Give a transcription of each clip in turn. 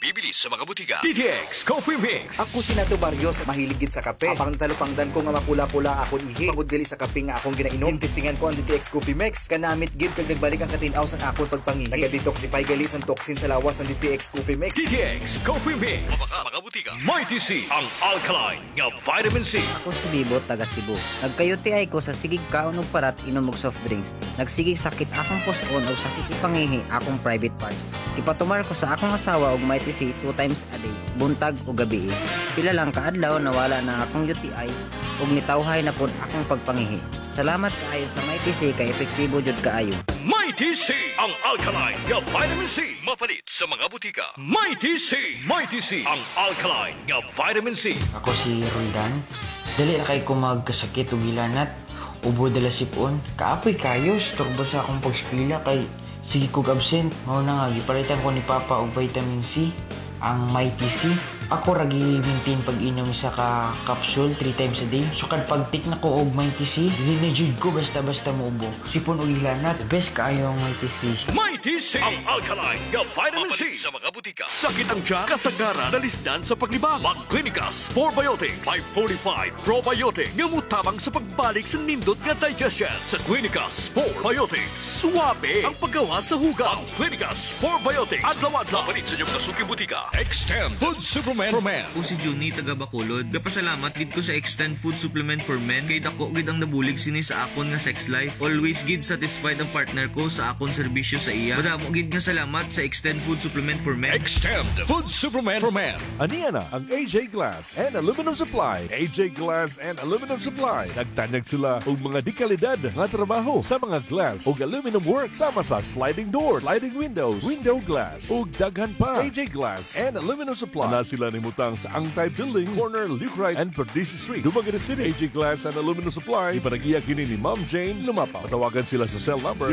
Bibili sa mga butika. DTX Coffee Mix. Ako si Nato Barrios, mahilig gid sa kape. Apang talupangdan ko nga mapula-pula akong ihi. Pagod gali sa kape nga akong ginainom. Testingan ko ang DTX Coffee Mix. Kanamit gid kag nagbalik ang katinaw sa akong pagpangihi. Naga-detoxify gali ang toxin sa lawas ng DTX Coffee Mix. DTX Coffee Mix. Mga butika. Mighty C, ang alkaline nga vitamin C. Ako si Bibo, taga Cebu. Nagkayuti ay ko sa sigig kaon og parat inom og soft drinks. Nagsigig sakit akong puson o sakit ipangihi akong private parts. Ipatumar ko sa akong asawa og Mighty C 2 times a day, buntag o gabi. Pila lang kaadlaw nawala na akong UTI ug nitawhay na pud akong pagpangihi. Salamat kaayo sa Mighty C kay epektibo jud kaayo. Mighty C, ang alkaline nga vitamin C. Mapalit sa mga butika. Mighty C, Mighty C, ang alkaline nga vitamin C. Ako si Roldan. Dali na kay ko magkasakit o gilanat. Ubo dala sipon. Kaapoy kayo, storbo sa akong pagspila kay sige kog absent. Mao na nga, gipalitan ko ni Papa og vitamin C, ang Mighty C. Ako ragi maintain pag-inom sa capsule 3 times a day. So kad pag-take na ko og Mighty C, dili na jud ko basta-basta muubo. Sipon og gilanat, best kaayo ang Mighty C. Mighty C, ang alkaline nga vitamin Mapalit C. sa mga butika. Sakit ang tiyan, kasagaran, dalisdan sa paglibang. Mag-Clinicas Probiotics 545 Probiotic nga mutabang sa pagbalik sa nindot nga digestion. Sa Clinicas Probiotics, suwabe ang paggawa sa huga. Clinicas Probiotics, adlaw-adlaw. Mapalit sa inyong kasuking butika. Extend Food Supplement for Men. Ako si Juni, taga Bacolod. Gapasalamat gid ko sa Extend Food Supplement for Men kay dako gid ang nabulig sini sa akon nga sex life. Always gid satisfied ang partner ko sa akon serbisyo sa iya. Madamo gid nga salamat sa Extend Food Supplement for Men. Extend Food Supplement for Men. Aniya na ang AJ Glass and Aluminum Supply. AJ Glass and Aluminum Supply. Nagtanyag sila og mga dekalidad nga trabaho sa mga glass ug aluminum work sama sa sliding doors, sliding windows, window glass ug daghan pa. AJ Glass and Aluminum Supply. Na sila nimutang sa Angtay Building, corner Lucrite and Perdices Street. Dumaga na City. AJ Glass and Aluminum Supply. Ipanagiya kini ni Ma'am Jane Lumapaw. Matawagan sila sa cell number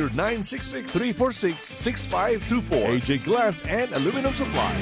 0966-346-6524. AJ Glass and Aluminum Supply.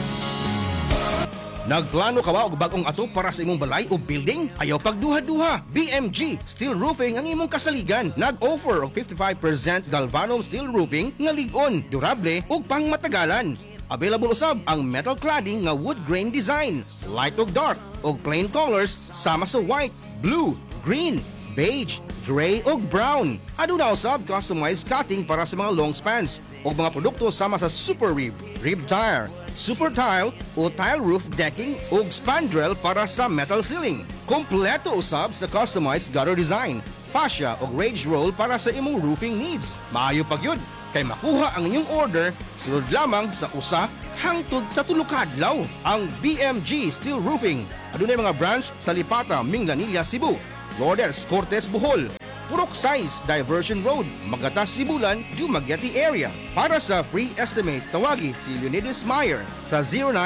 Nagplano ka ba og bagong ato para sa imong balay o building? Ayaw pagduha-duha. BMG Steel Roofing ang imong kasaligan. Nag-offer og 55% galvanum steel roofing nga lig-on, durable ug pangmatagalan. Available usab ang metal cladding nga wood grain design, light ug dark ug plain colors sama sa white, blue, green, beige, gray ug brown. Aduna usab customized cutting para sa mga long spans ug mga produkto sama sa super rib, rib tire, super tile o tile roof decking ug spandrel para sa metal ceiling. Kompleto usab sa customized gutter design, fascia ug rage roll para sa imong roofing needs. Maayo pagyud kay makuha ang inyong order sulod lamang sa usa hangtod sa tulo ka adlaw. Ang BMG Steel Roofing adunay mga branch sa Lipata, Minglanilla, Cebu, Lourdes, Cortes, Bohol, Purok Size, Diversion Road, Magatas, Sibulan, Dumaguete area. Para sa free estimate, tawagi si Leonidas Meyer sa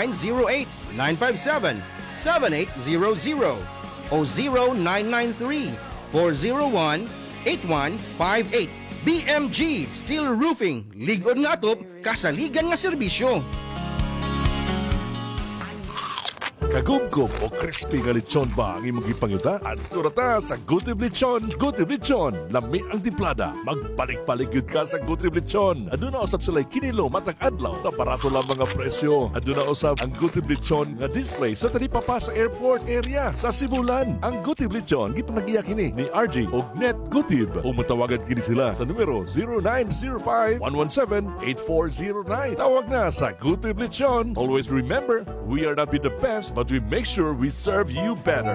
0908-957-7800 o 0993-401-8158. BMG Steel Roofing, lig-on nga atop, kasaligan nga serbisyo. Kagumgum o crispy nga lechon ba ang imong gipangita? Adto ra ta sa Gutib Lechon. Gutib Lechon, lami ang timplada. Magbalik-balik yun ka sa Gutib Lechon. Aduna usab sila kinilo matag adlaw na barato lang mga presyo. Aduna usab ang Gutib Lechon nga display sa talipapa sa airport area sa Sibulan. Ang Gutib Lechon gipanagiya kini ni RG og Net Gutib. O matawagan kini sila sa numero 0905-117-8409. Tawag na sa Gutib Lechon. Always remember, we are not be the best, but we make sure we serve you better.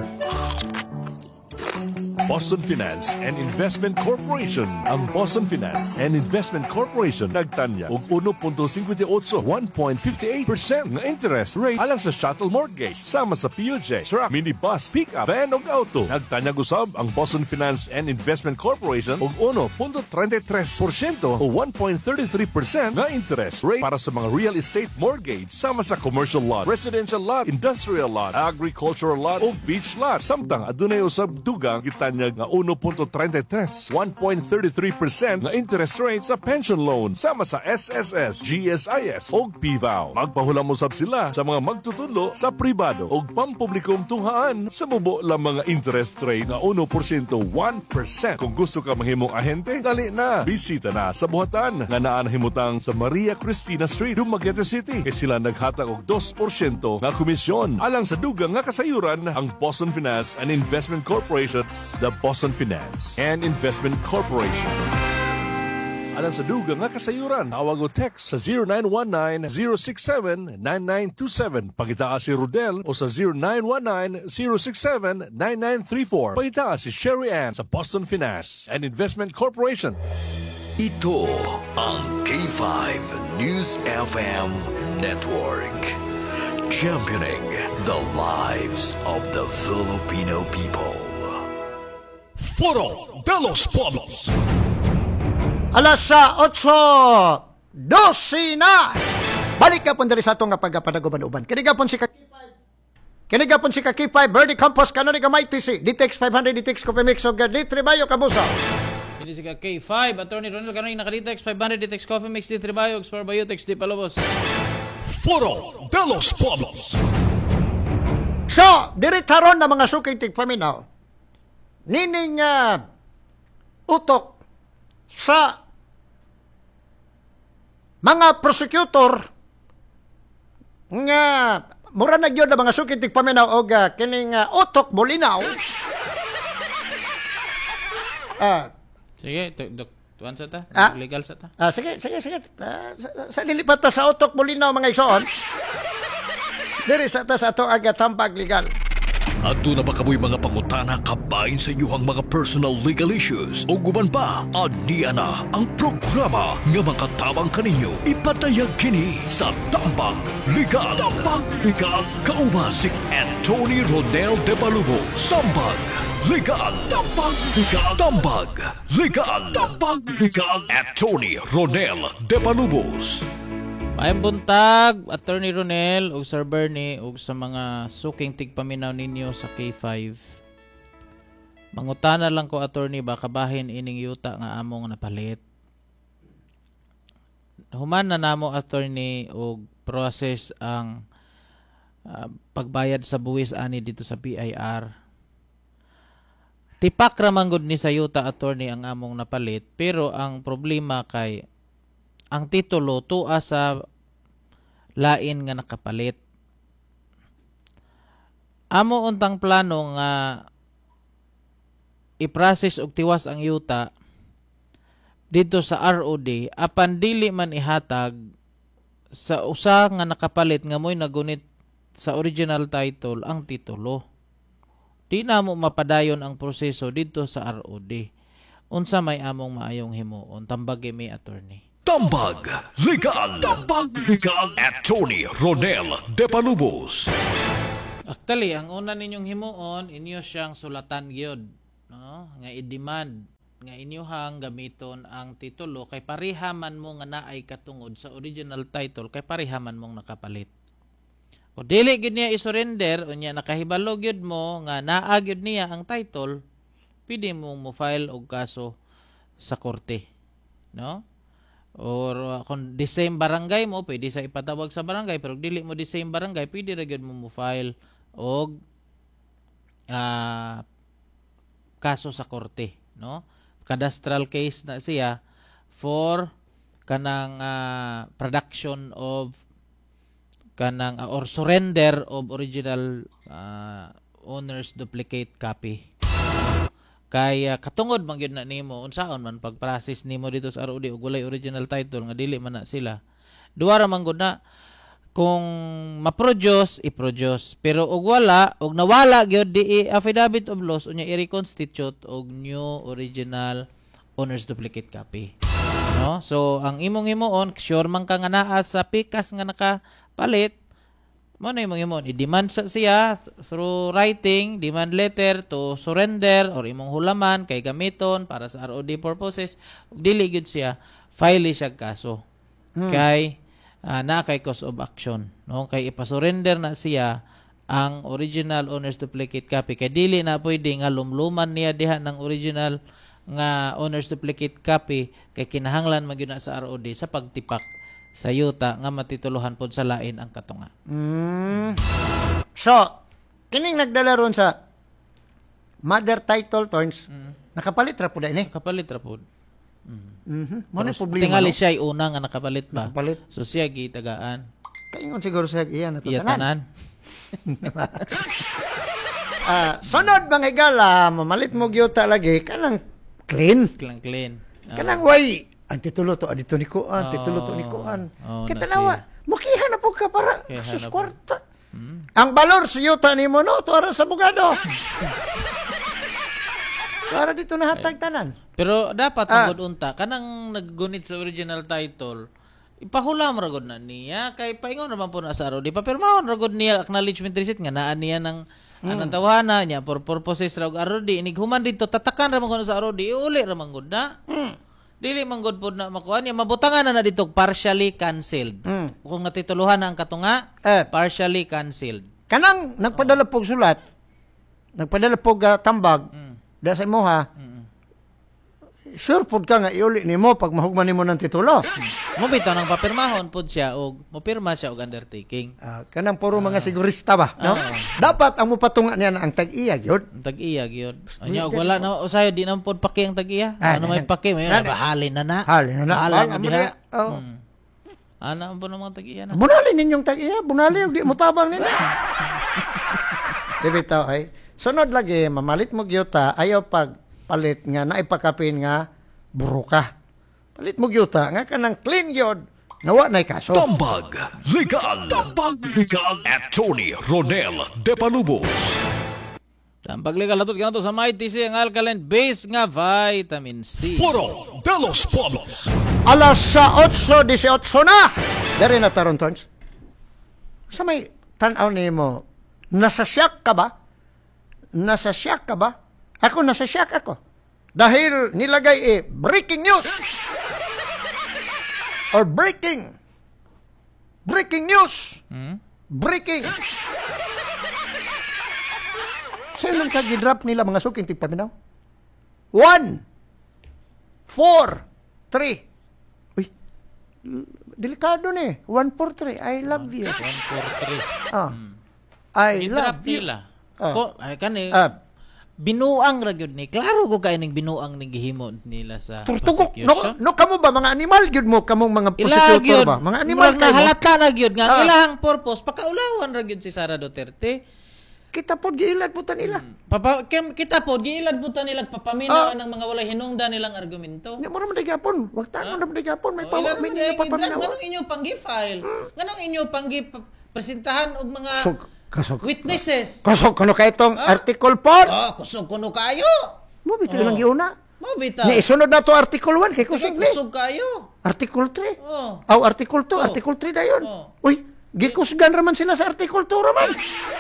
Boston Finance and Investment Corporation. Ang Boston Finance and Investment Corporation nagtanya og 1.58 1.58% nga interest rate alang sa shuttle mortgage sama sa PUJ, truck, minibus, pickup, van ug auto. Nagtanya usab ang Boston Finance and Investment Corporation og 1.33% o 1.33% nga interest rate para sa mga real estate mortgage sama sa commercial lot, residential lot, industrial lot, agricultural lot ug beach lot. Samtang adunay usab dugang kitanya tanyag nga 1.33, 1.33% nga interest rate sa pension loan sama sa SSS, GSIS o PVAW. Magpahulam mo sab sila sa mga magtutulo sa pribado o pampublikong tunghaan sa mubo lang mga interest rate nga 1%, 1%. Kung gusto ka mahimong ahente, dali na. Bisita na sa buhatan nga naa himutang sa Maria Cristina Street, Dumaguete City. Kay sila naghatag og 2% nga komisyon. Alang sa dugang nga kasayuran, ang Boston Finance and Investment Corporation, the Boston Finance and Investment Corporation. Alang sa dugang nga kasayuran, tawag o text sa 0919-067-9927. Pagitaa si Rodel o sa 0919-067-9934. Pagitaa si Sherry Ann sa Boston Finance and Investment Corporation. Ito ang K5 News FM Network. Championing the lives of the Filipino people. Foro de los Pueblos. Alas 8:12 na. Balik ka pun dali sa atong pagpanaguban-uban. Kinigapon si Kaki 5 Birdie Campos kanoni ka may TC DTX 500 DTX Coffee Mix o Litri Bayo Kabusa. Ini si K5 Attorney Ronel kanoni naka DTX 500 DTX Coffee Mix Litri Bayo Export Biotex di Palobos. Foro de los Pueblos. So, diritaron na mga suking tigpaminaw. Nining utok sa mga prosecutor nga mura na gyud na mga suking tigpaminaw og kining utok bolinaw. Sige, tuan sa ta? Legal sa ta? Sige. Sa lilipat ta sa utok bolinaw mga igsoon. Diri sa ta sa ato aga tambag legal. Ato na bakaboy mga pangutana kabahin sa iyong mga personal legal issues o guban pa, aniya na ang programa nga makatabang kaninyo. Ipatayag kini sa Tambag Legal. Tambag Legal. Kauba si Anthony Rodel de Balubos. Tambag Legal. Tambag Legal. Tambag Legal. Tambag Legal. Anthony Rodel de Balubos. Maayong buntag, Attorney Ronel ug Sir Bernie ug sa mga suking tigpaminaw ninyo sa K5. Mangutana lang ko, Attorney, baka bahin ining yuta nga among napalit. Human na namo, Attorney, og process ang pagbayad sa buwis ani dito sa BIR. Tipak ra man gud ni sa yuta, Attorney, ang among napalit, pero ang problema kay ang titulo tuwa sa lain nga nakapalit. Amo untang plano nga i-process og tiwas ang yuta dito sa ROD apan dili man ihatag sa usa nga nakapalit nga mo'y nagunit sa original title ang titulo. Di na mo mapadayon ang proseso dito sa ROD. Unsa may among maayong himuon? Tambagi mi, Attorney. Tambag Legal. Tambag Legal. Attorney Ronel de Balubos. Actually, ang una ninyong himuon, inyo siyang sulatan gyud, no? Nga i-demand nga inyohang gamiton ang titulo kay parihaman mo nga naay katungod sa original title kay parihaman mong nakapalit. O dili gyud niya i-surrender unya nakahibalo gyud mo nga naa gyud niya ang title, pwede mong mo file og kaso sa korte, no? Or kung the same barangay mo, pwede sa ipatawag sa barangay, pero dili mo the same barangay, pwede ra gyud mo file og kaso sa korte, no? Cadastral case na siya for kanang production of kanang or surrender of original owner's duplicate copy. Kaya katungod man gyud na nimo unsaon man pag-process nimo dito sa ROD ug walay original title nga dili man na sila. Duwa ra man gud na kung ma-produce, i-produce. Pero ug wala, ug nawala gyud di affidavit of loss unya i-reconstitute og new original owner's duplicate copy. No? So ang imong himuon, sure man ka nga naa sa pikas nga nakapalit, mo na imong himuon, i-demand sa siya through writing, demand letter to surrender or imong hulaman kay gamiton para sa ROD purposes, ug dili gyud siya file siya kaso. Kay na kay cause of action, no? Kay ipa-surrender na siya ang original owner's duplicate copy. Kay dili na pwede nga lumluman niya diha ng original nga owner's duplicate copy kay kinahanglan magyud na sa ROD sa pagtipak sa yuta nga matituluhan pod sa lain ang katunga. So, kining nagdala ron sa mother title turns, nakapalit ra po ini. Nakapalit ra pod. Mo na problema. Tingali siya ay una nga nakapalit ba. Nakapalit. So siya gitagaan. Kaingon siguro siya iyan Iya tanan. Sunod mga higala, mamalit mo gyuta lagi kanang clean. Clean. Kanang way ang titulo to adito ni kuan, titulo to ni kuan. Kita nawa, mukihan na po ka para sus kwarta. Ang balor sa yuta nimo no to ara sa bugado. Para dito nahatag tanan. Pero dapat magud unta kanang naggunit sa original title. Ipahulam ra gud na niya kay paingon naman po na sa ROD. Papirmahon ra gud niya acknowledgement receipt nga naa niya ng anang tawhana niya for purposes ra og ROD. Inighuman dito tatakan ra man ko sa ROD. Iuli ra man gud na. Dili man gud pod na makuha niya mabutangan na dito partially canceled. Kung natituluhan na ang katunga, partially canceled. Kanang nagpadala pog sulat, nagpadala pog tambag, da sa imo ha. Sure pod ka nga iuli nimo pag mahugman nimo ng titulo. Mo bitaw nang papirmahon pod siya og mopirma siya og undertaking. Kanang puro mga sigurista ba, no? Dapat ang mopatunga niya na ang tag-iya gyud. Tag-iya gyud. Anya og wala na usayo di na pod paki ang tag-iya. Ano may paki may bahalin na. Halin na. Bahala na diha. Ana po ng mga tag-iya na. Bunali ninyong tag-iya, bunali og di mo tabang nila. Dibitaw ay. Sunod lagi mamalit mo gyuta ayaw pag palit nga naipakapin nga buruka. Palit mo gyuta nga kanang clean gyud. Nawa na'y kaso. Tambag Legal. Tambag Legal. Attorney Ronel De Palubos. Tambag legal atot ganito sa Mighty C ang alkaline base nga vitamin C. Foro de los Pueblos. Alas sa 8:18 na. Dari na taron tons. Sa may tan-aw nimo, nasasyak ka ba? Nasasyak ka ba? Ako nasasyak ako. Dahil nilagay breaking news. Or breaking news. Breaking. Sa'yo lang kag-drop nila mga suking tigpaminaw? 1, 4, 3. Uy, delikado ni. 1, 4, 3. I love you. 1, 4, 3. I love you. Nila. Ay kani. Binuang ra gyud ni. Klaro ko kay ning binuang ning gihimo nila sa Turtugok. No kamo ba mga animal gyud mo kamong mga prosecutor ba? Mga animal kayo. Halata na gyud nga ilahang purpose pakaulawan ra gyud si Sara Duterte. Kita pod giilad putan nila. Kita pod giilad putan nila papaminaw ng mga walay hinungdan nilang argumento. Nya mo ra man gapon. Wag tangon ra man gapon may pawa may ninyo papaminaw. Nganong inyo panggi-file? Nganong inyo panggi-presentahan og mga witnesses? Kusog kuno kay itong Article 4. Kusog kuno kayo. Mo bitaw lang giuna. Mo bitaw. Ni isunod na to Article 1 kay kusog ni. Kusog kayo. Article 3. Article 2, Article 3 dayon. Uy, gikusgan ra man sila sa Article 2 ra man.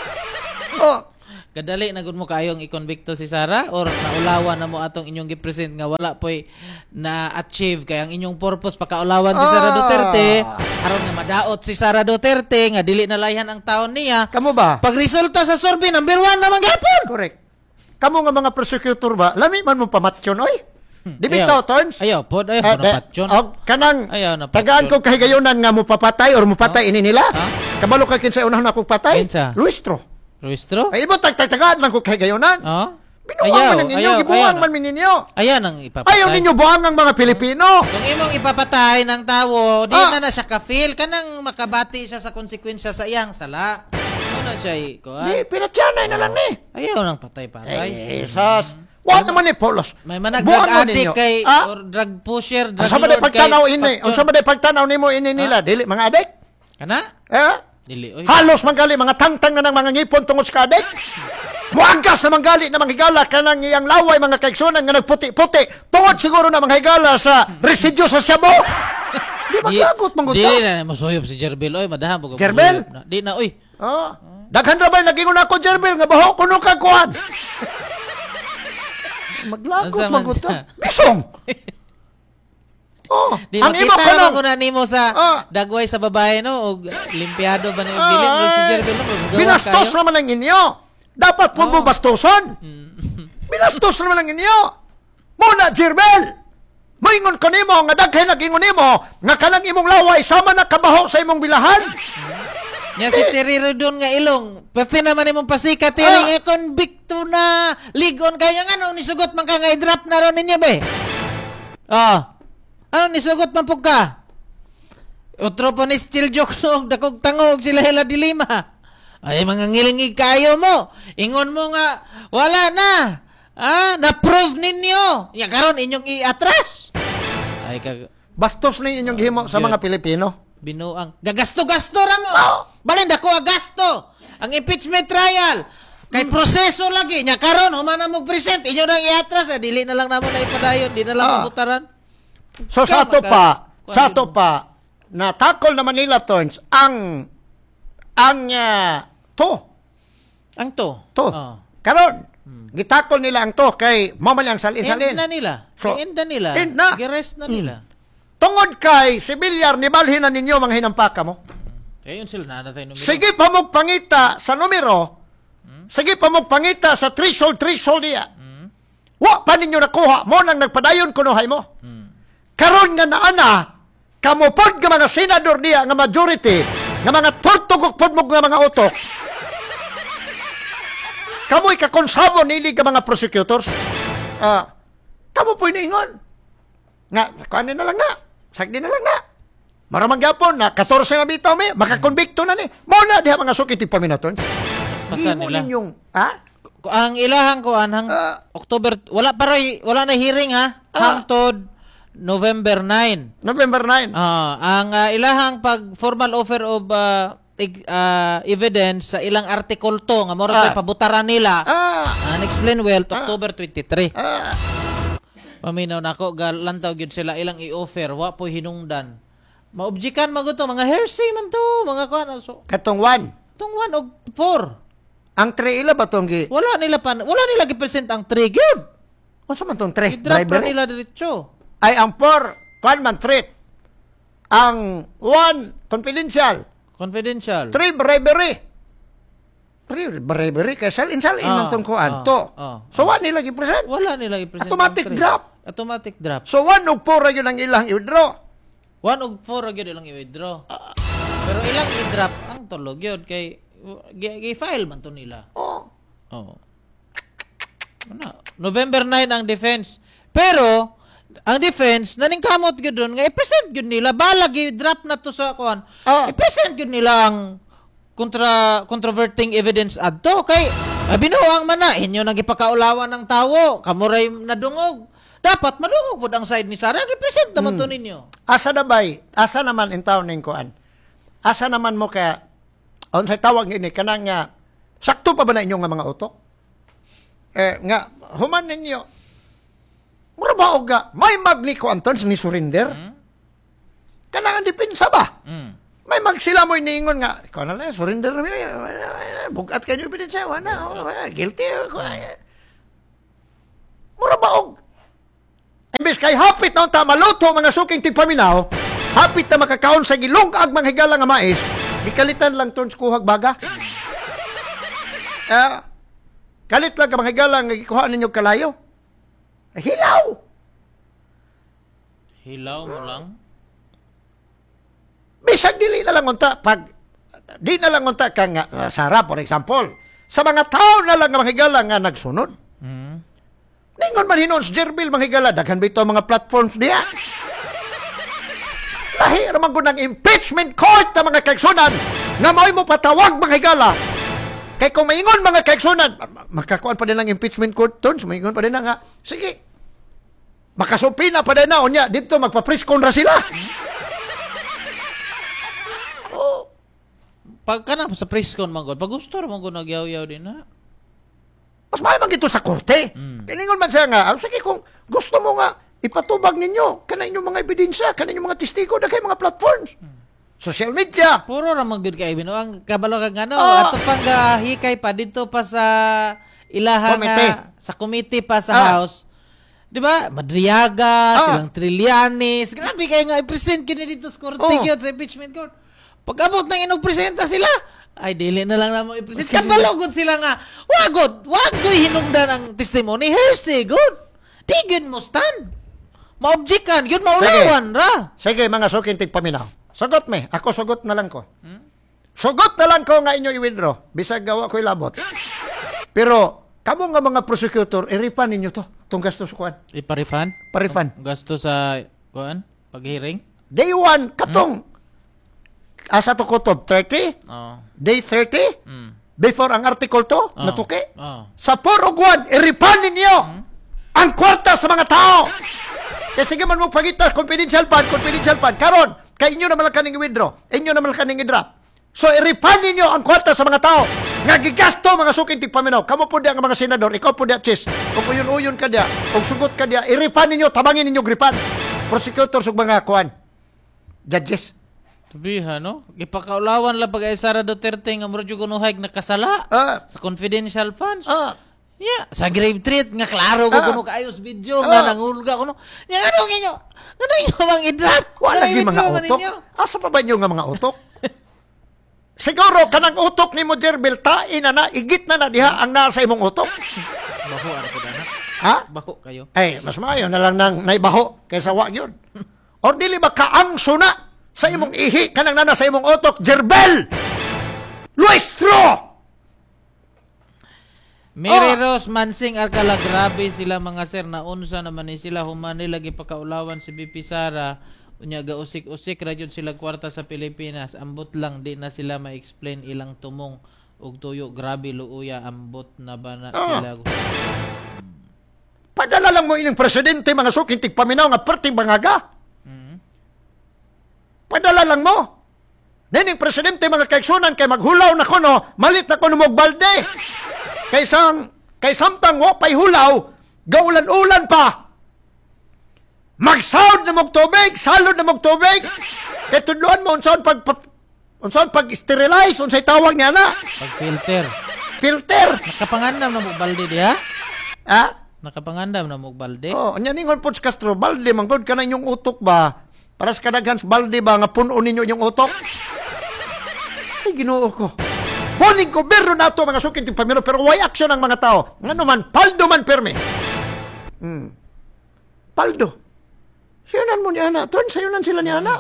Kadali na gud mo kayong i-convicto si Sara or naulawan na mo atong inyong gi-present nga wala poy na-achieve kay ang inyong purpose pakaulawan si Sara Duterte aron nga madaot si Sara Duterte nga dili na layhan ang taon niya. Kamo ba? Pag resulta sa survey number 1 naman gyapon. Correct. Kamo nga mga prosecutor ba? Lami man mo pamatyon oy. Di bitaw turns? Ayaw pod ayaw na patyon. Kanang tagaan ko kahigayonan nga mo papatay or mo patay ini nila. Kabalo ka kinsa unahon ako patay? Luistro. Ruistro? Ay, ibo tagtagaan lang ko kay gayonan. Binuang man ninyo, gibuang man ninyo. Ayan ang ipapatay. Ayaw ninyo buang ang mga Pilipino. Kung imong ipapatay ng tawo, di na siya ka-feel, kanang makabati siya sa konsekwensya sa iyang sala. Ano siya Di, pinatyanay na lang ni. Ayaw nang patay-patay. Jesus. What naman ni Polos? May manag-drug addict kay, or drug pusher, drug lord kay. Ang sama day pagtanaw nimo ini nila, dili mga adik? Kana? Dili, oy. Halos manggali mga tangtang na ng mga ngipon tungod sa kadik. Muagas na manggali na mga higala kanang iyang laway mga kaigsunan nga nagputi-puti. Tungod siguro na mga higala sa residyo sa Cebu. Di maglagot mangguto. Di na masuyop si Jerbel oy, madahan po. Jerbel? Di na oy. Daghan ra ba naging una ko Jerbel nga baho kuno ka kuan. Maglagot mangguto. Bisong. Oh, Di ang imo makita kanang naman ko na nimo sa dagway sa babae no og limpyado ba ni dili mo si Jervil no? Binastos naman ang inyo. Dapat mo bastoson. Binastos naman ang inyo. Muna, Jervil. Moingon ko nimo nga daghay nagingon nimo nga kanang imong laway sama na kabaho sa imong bilahan. Nya si Terry doon nga ilong. Pwede naman imong pasika Terry nga konbikto na ligon kaya nga nung nisugot man ka nga i-drop na ron ninyo be. Ano nisugot man pug ka? Otro pa ni still joke no dakog tangog sila hila dilima. Ay mga ngilingig kayo mo. Ingon mo nga wala na. Na-prove ninyo. Ya karon inyong i-atras. Ay bastos na inyong gihimo sa mga Pilipino. Binuang gagasto-gasto ra mo. Balin dako gasto. Ang impeachment trial kay proseso lagi nya karon humana mo present inyo nang i-atras dili na lang namo na ipadayon, di na lang mabutaran. So sa to pa natakol na Manila Turns ang to. Karon gitakol nila ang to kay mamal ang salin-salin. End na nila. So, end na nila. Gi-rest na nila. Tungod kay si Bilyar ni balhin na ninyo mga hinampaka mo. Ayun sila na tayo numero. Sige pa mo pangita sa numero. Sige pa mo pangita sa threshold niya. Wa pa ninyo nakuha mo nang nagpadayon kunuhay mo. Karon nga naana kamo pod nga mga senador diya nga majority nga mga tortugok pod mo nga mga utok. Kamoy kakonsabo nili ka mga prosecutors. Kamo po iniingon. Nga, kuhanin na lang na. Sagdi na lang na. Maramang gapon na 14 nga bitaw may makakonbikto na ni. Muna diha mga sukiti paminaton. Pasan nila. Ninyong, ang ilahang ko hang October wala na hearing hangtod November 9. November 9. Ang ilahang pag formal offer of evidence sa ilang article to nga moro pabutaran nila. Unexplained wealth October 23. Paminaw nako galantaw gyud sila ilang i-offer wa po hinungdan. Maobjikan maguto mga hearsay man to mga kuan so. Katong 1. Tong 1 og 4. Ang 3 ila ba tong wala nila gi-present ang 3 gyud. Unsa man tong 3? I-drop nila diretso. Ay ang 4 kuan man threat. Ang 1 confidential. 3 bribery. Bribery kay salin-salin man tong kuan to. So wala nila gi-present. Wala nila gi-present. Automatic drop. So 1 ug 4 ra gyud ang ilang i-withdraw. 1 ug 4 ra gyud ilang i-withdraw. Pero ilang i-drop ang tulog gyud kay gi-file man to nila. November 9 ang defense. Pero ang defense naningkamot gyud doon nga i-present gyud nila balag i-drop na to sa kuan. I-present gyud nila ang controverting evidence adto kay binuang man na inyo nang ipakaulawan ng tawo kamuray nadungog dapat madungog pud ang side ni Sara i-present naman to ninyo. Asa naman in town ning kuan. Asa naman mo ka unsay tawag ni kanang nga sakto pa ba na inyo nga mga utok? Nga human ninyo mura ba og may magni ko Antons ni surrender? Kanang depensa ba? May magsila mo iniingon nga, ikaw na lang, surrender na bugat kayo ebidensya, guilty. Mura ba og? Imbes kay hapit na unta maluto mga suking tigpaminaw, hapit na makakaon sa gilungag mga higala nga mais, ikalitan lang tons kuhag baga. Kalit lang ka mga higala nga ikuhaan ninyo kalayo. Hilaw mo lang? Bisag dili na lang unta pag di na lang unta ka nga Sara for example sa mga tao na lang nga mahigala nga nagsunod. Ningon man hinon si Jerbil mahigala daghan bitaw mga platforms diya. Lahi ra man gud ng impeachment court ta mga kaigsunan nga moy mo patawag mahigala. Kay kung maingon mga kaigsunan makakuan pa din ang impeachment court tons maingon pa din nga sige. Makasupina pa din na unya dito magpa-preskon ra sila. Pagka na sa preskon man gud, pag gusto ra man gud nagyaw-yaw din na. Mas may man gito sa korte. Piningon man siya nga, sige kung gusto mo nga ipatubag ninyo kana inyong mga ebidensya, kana inyong mga testigo na kay mga platforms. Social media. Puro ra man gud kay bino ang kabalo kag ano, ato pang hikay pa dito pa sa ilaha nga sa committee pa sa house. Di ba? Madriaga, silang Trillanes. Grabe kayo nga i-present kini dito sa korte yun, sa impeachment court. Pag-abot ng inog-presenta sila, ay, dili na lang naman i-present. Kabalogod sila nga. Wagod hinungdan ang testimony. Hearsay, good. Di yun mo stand. Ma-object yun maulawan ra. Sige, mga sukintig paminaw. Sagot me. Ako sagot na lang ko. Sugot na lang ko nga inyo i-withdraw. Bisag gawa ko ilabot. Pero, kamo nga mga prosecutor, i-refund ninyo to. Itong gastos kuan. Ipa-refund? Pa-refund. Gasto sa, kuan? Pag-hearing? Day 1, katong. Asa to kutob? 30? Day 30? Before ang article 2, natuki. Sa 4 ug 1, i-refund ninyo ang kwarta sa mga tao. Kaya sige man mo pagita, confidential fund. Karon, kay inyo naman lang kaning i-withdraw. Inyo naman lang kaning i-drop. So, i-refund ninyo ang kwarta sa mga tao. Nga gigasto, mga sukintig paminaw. Kamu po diya ang mga senador, ikaw po diya, chis. Kung uyon-uyon ka diya, kung sugot ka diya, i-refund ninyo, tabangin ninyo, gripan. Prosecutors ug mga kuan. Judges. Tubiha, no? Ipakaulawan lang pag Sara Duterte nga murag yung gunuhag nakasala sa confidential funds. Yeah, sa grave treat nga klaro ko kuno kaayos video nga nangulga kuno. Nya ano inyo? Ano inyo bang i-drop? Wala lagi mga utok. Asa pa ba inyo nga mga utok? Siguro kanang utok ni mo Jerbil tain na igit na diha ang nasa imong utok. Baho ara ko dana. Ha? Baho kayo. Ay, mas maayo na lang nang naibaho kaysa wa gyud. Or dili ba kaangso na sa imong ihi kanang nana sa imong utok Jerbel. Luistro. Mary Rose Mansing Arcala, grabe sila mga sir, naunsa naman ni sila human nila gipakaulawan si BP Sara unya gausik-usik ra jud sila kwarta sa Pilipinas, ambot lang di na sila ma-explain ilang tumong ug tuyo, grabe luuya, ambot na ba na sila. Padala lang mo ining presidente mga sukintig paminaw nga perting bangaga. Padala lang mo. Nining presidente mga kaigsunan kay maghulaw na kuno, malit na kuno mog balde. Kay samtang wa pay hulaw, gaulan-ulan pa. Magsawd na mog tubig, salod na mog tubig. Kay tudloan mo unsaon pag-sterilize, unsay tawag niya na? Pag-filter. Filter. Nakapangandam na mog balde diha? Ha? Nakapangandam na mog balde? Anya ningon po Castro, balde manggod ka na inyong utok ba? Para sa kadaghans balde ba nga puno ninyo inyong utok? Ay, Ginoo ko. Huling gobyerno na ito, mga sukintig pamilya, pero way action ang mga tao. Nga naman, paldo man perme. Paldo. Sayunan mo niya na. Tuwan, sayunan sila niya na.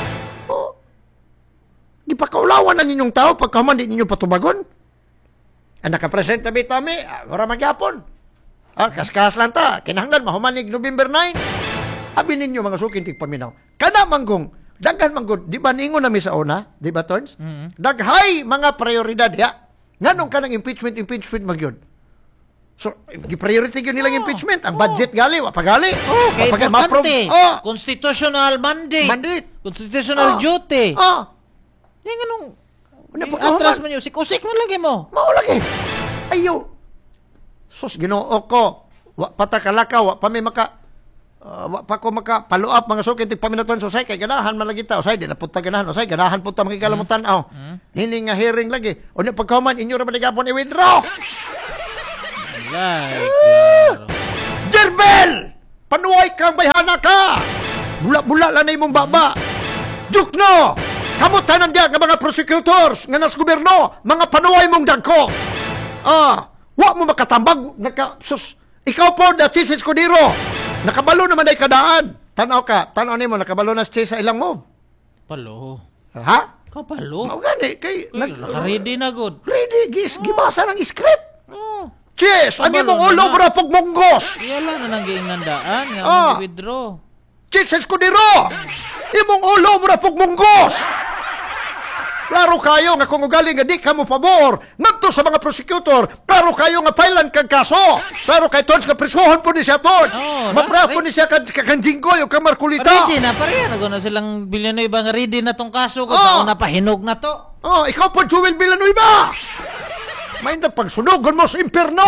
Di pa kaulawan na ninyong tao pagkaman di ninyo patubagon. Ang nakapresenta bitami, wala magyapon. Kaskas lang ta. Kinahanglan, mahumanig November 9. Abi ninyo, mga sukintig paminaw. Kana manggong, daghan manggod, di ba ningon nami sa una? Di ba, Tons? Daghay mga prioridad, ya. Nganong ka ng impeachment magyod. So, priority yun nilang impeachment. Ang budget gali, wapagali. Okay, importante. Constitutional mandate. Constitutional duty. Yan ganong, atras man yun. Sikusik man lagi mo. Maulagi. Ayaw. Sus, Ginoo ko. Patakalaka, wa pa may wa pa ko maka-follow up mga sukintig paminaton sosay kay ganahan man lagi ta usay di na punta ganahan usay ganahan punta makikalamutan nini nga hearing lagi unya pagkaman inyo ra maligapon i-withdraw Jerbel panuway kang bayhana ka bula-bula lang na imong baba Dukno kamutanan diya nga mga prosecutors nga nas gobyerno mga panuway mong dagko wa mo makatambag ikaw po da Chisis Escudero nakabalo naman ay kadaan. Tanaw nimo nakabalo na sa ilang move. Palo. Ha? Kapalo. Mao gani kay naka-ready na good. Ready gibasa ng script. Chis, ang imong ulo bro pag monggos. Iyala na nang giingandaan nga mo withdraw. Chis Escudero. Imong ulo bro pag monggos. Klaro kayo nga kung ugali nga di ka mo pabor ngadto sa mga prosecutor. Klaro kayo nga pailan kang kaso. Klaro kay Tons nga prisuhon po ni siya Tons. Mapra po ni siya kanjinggoy o kamarkulita. Ready na pareha na silang Villanueva nga ready na tong kaso kung saan napahinog na to. Ikaw po Jewel Villanueva. Mainda pagsunugon mo sa imperno.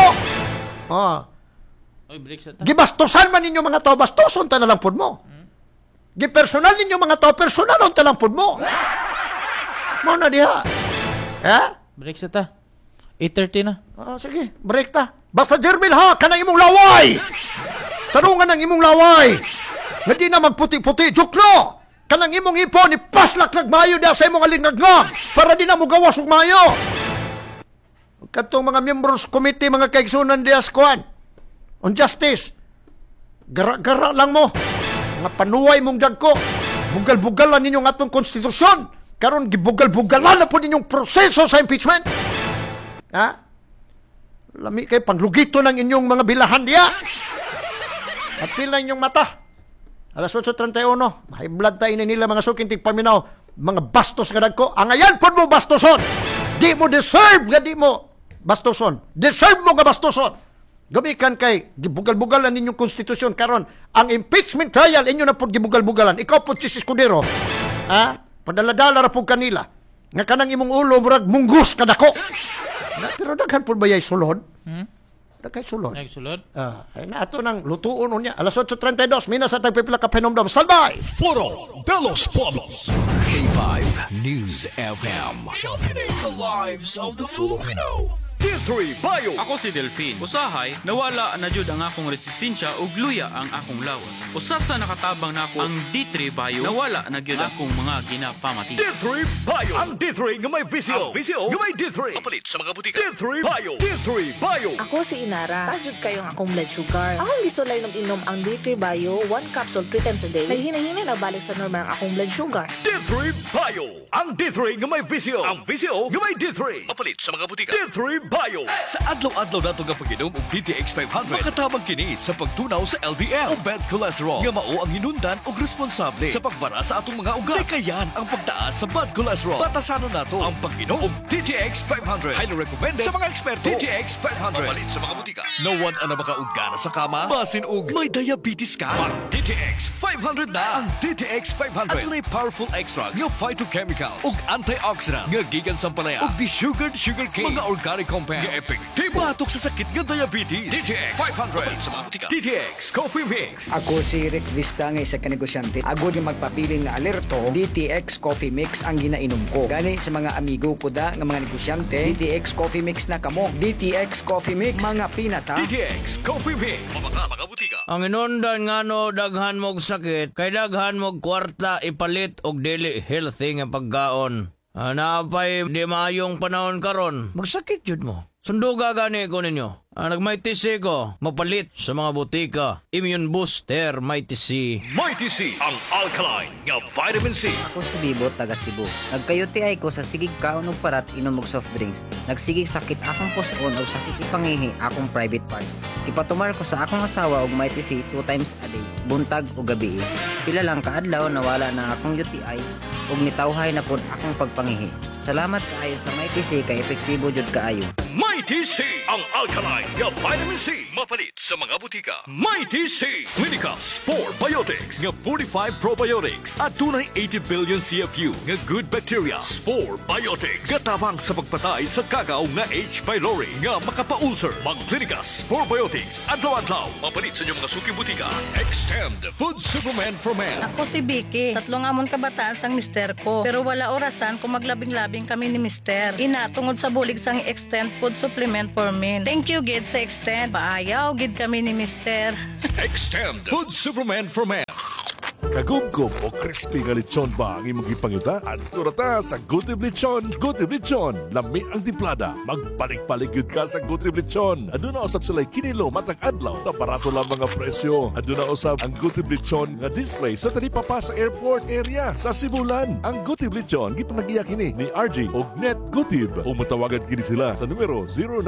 Gibastosan man ninyo mga tao, bastoson ta na lang po mo. Gipersonal ninyo mga tao, personalon ta lang po mo. Mo na diha. Break sa ta. 8:30 na. Sige, break ta. Basta Jerbil ha, kanang imong laway. Tarungan ang imong laway. Nga di na magputi-puti. Jukno! Kanang imong ipon, ipaslak nagmayo diya sa imong alingagngag para di na mo gawas og mayo. Katong mga members committee, mga kaigsunan diya skuan on justice. Gara-gara lang mo. Mga panuway mong dagko. Bugal-bugalan ninyong atong konstitusyon. Karon gibugal-bugalan na po ninyong proseso sa impeachment. Ha? Lami kay panglugito ng inyong mga bilahan diya. At pila inyong mata. Alas 8:31. May blood tayo nila mga sukintig paminaw. Mga bastos nga dagko. Ang ayan po mo bastoson. Di mo deserve nga di mo bastoson. Deserve mo nga bastoson. Gamikan kay gibugal-bugalan ninyong konstitusyon karon. Ang impeachment trial inyo na po gibugal-bugalan. Ikaw po si Escudero. Ha? Padala-dala ra po kanila. Nga kanang imong ulo murag munggus kadako. Pero daghan po ba yay sulod? Daghan sulod. Nagsulod? Ay na ato nang lutuon unya. Alas 8:32 minas sa tagpipila ka penomdom. Standby! Foro de los Pueblos. K5 News FM. Championing the lives of the Filipino. D3 Bio. Ako si Delphine. Usahay, nawala na jud ang akong resistensya ug luya ang akong lawas. Usa sa nakatabang nako ang D3 Bio, nawala na gyud akong mga ginapamati. D3 Bio. Ang D3 nga may visio. Ang visio nga may D3. Papalit sa mga butika. D3 Bio. D3 Bio. Ako si Inara. Tajud kayong akong blood sugar. Akong gisulay nung inom ang D3 Bio, 1 capsule 3 times a day. Kay hinahinay na balik sa normal ang akong blood sugar. D3 Bio. Ang D3 nga may visio. Ang visio nga may D3. Papalit sa mga butika. D3 Bio. Sa adlaw-adlaw nato nga pag-inom og DTX 500, makatabang kini sa pagtunaw sa LDL o bad cholesterol nga mao ang hinundan og responsable sa pagbara sa atong mga ugat. Kayan ang pagtaas sa bad cholesterol. Batasanon nato ang pag-inom og DTX 500. Highly recommended sa mga eksperto. DTX 500. Papalit sa mga butika. Nawan ang makaugana sa kama, basin og may diabetes ka. Ang DTX 500 na. Ang DTX 500 adunay powerful extracts nga phytochemicals ug antioxidant nga gikan sa palaya ug desugared sugarcane, mga organic compounds nga epektibo batok sa sakit nga diabetes. DTX 500 sa mga butika. DTX Coffee Mix. Ako si Rick Vista nga isa ka negosyante. Agod yung magpapiling na alerto, DTX Coffee Mix ang ginainom ko. Gani sa mga amigo ko da nga mga negosyante, DTX Coffee Mix na kamo. DTX Coffee Mix, mga pinata. DTX Coffee Mix. Mga butika. Ang inundan nga no, daghan mog sakit, kay daghan mog kwarta ipalit og dili healthy nga pagkaon. Napay di maayong panahon karon, magsakit jud mo. Sunduga gani ko ninyo. Nagmighty C ko, mapalit sa mga butika. Immune Booster, Mighty C. Mighty C, ang alkaline nga vitamin C. Ako si Bibo, taga Cebu. Nagkayuti ay ko sa sigig kaon og parat inom og soft drinks. Nagsigig sakit akong puson o sakit ipangihi akong private parts. Ipatumar ko sa akong asawa og Mighty C 2 times a day, buntag o gabi. Pila lang kaadlaw nawala na akong UTI ug nitawhay na pud akong pagpangihi. Salamat kaayo sa Mighty C kay epektibo jud kaayo. Mighty C, ang alkaline nga vitamin C. Mapalit sa mga butika. Mighty C, Clinica Spore Biotics nga 45 probiotics at tunay 80 billion CFU nga good bacteria. Spore Biotics gatabang sa pagpatay sa kagaw nga H. pylori nga makapa-ulcer. Mag Clinica Spore Biotics adlaw-adlaw. Mapalit sa inyong mga suki butika. Extend Food Supplement for Men. Ako si Vicky. 3 amon kabataan sang mister ko. Pero wala orasan kung maglabing-labing kami ni mister. Ina tungod sa bulig sang Extend Food Supplement for Men. Thank you gid sa Extend. Paayaw gid kami ni mister. Extend Food Supplement for Men. Kagumgum o crispy nga lechon ba ang imong gipangita? Adto na ta sa Gutib Lechon. Gutib Lechon, lami ang timplada. Magbalik-balik yun ka sa Gutib Lechon. Aduna usab sila'y kinilo matag adlaw na barato lang mga presyo. Aduna usab ang Gutib Lechon nga display sa talipapa sa airport area sa Sibulan. Ang Gutib Lechon gipanagiya kini ni RG og Net Gutib. O matawagan kini sila sa numero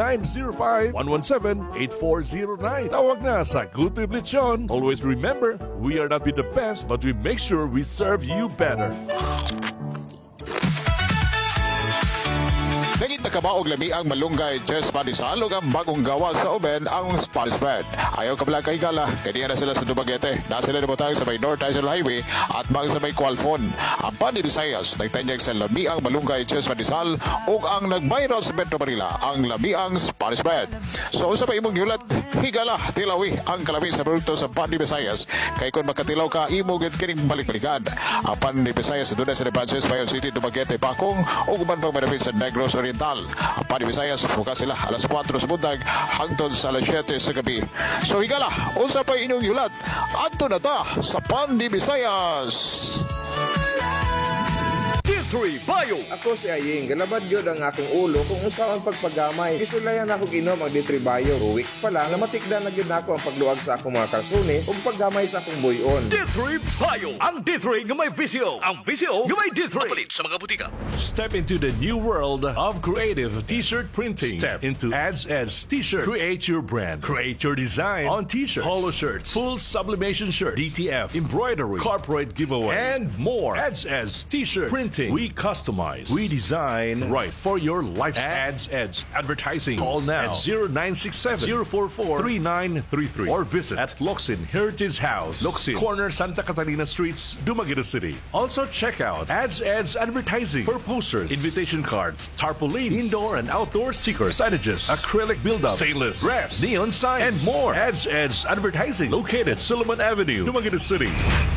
0905-117-8409. Tawag na sa Gutib Lechon. Always remember, we are not be the best, but we make sure we serve you better. Nagita ka ba og lami ang malunggay Jess Padisal o ang bagong gawa sa uben ang Spanish Bread? Ayaw ka pala kay Gala, kaya na sila sa Dumaguete. Nasa sila naman tayo sa may North National Highway at mga sa may Qualfon. Ang Pani Visayas, nagtanyag sa lami ang malunggay Jess Padisal o ang nag-viral sa Metro Manila, ang lami ang Spanish Bread. So sa pa imong yulat, higala, tilawi ang kalabi sa produkto sa Pani Visayas. Kaya kung makatilaw ka, imugin kining balik-balikan. Ang Pani Visayas, doon na sa branches, Bayon City, Dumaguete, Pakong, o kuman pang manapit sa Negros Oriental. Ang Panivisayas, bukas sila alas 4 sa bundag hangtod sa alas 7 sa gabi. So higala, unsa pa inyong yulat? Adto na ta sa Panivisayas. D3 Bio. Ako si Aying, galabad yun ang akong ulo kung usaon pagpagamay. Isulayan ako ginom ang D3 Bio. 2 weeks pa lang, namatikdan na yun ako ang pagluag sa akong mga kalsunis ug paggamay sa akong buyon. D3 Bio. Ang D3 nga may visyo. Ang visyo nga may D3. Mapalit sa mga butika. Step into the new world of creative t-shirt printing. Step into Ads T-shirt. Create your brand. Create your design on t-shirts, polo shirts, full sublimation shirt, DTF, embroidery, corporate giveaway, and more. Ads T-shirt printing. We customize, we design right for your lifestyle. Ads Advertising. Call now at 0967-044-3933 or visit at Locsin Heritage House, Locsin, Corner Santa Catalina Streets, Dumaguete City. Also check out Ads Advertising for posters, invitation cards, tarpaulins, indoor and outdoor stickers, signages, acrylic build-up, stainless, brass, neon signs, and more. Ads Advertising located Solomon Avenue, Dumaguete City.